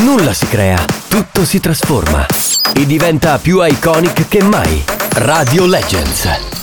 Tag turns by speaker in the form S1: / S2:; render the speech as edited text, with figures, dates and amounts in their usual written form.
S1: Nulla si crea, tutto si trasforma e diventa più iconic che mai. Radio Legends.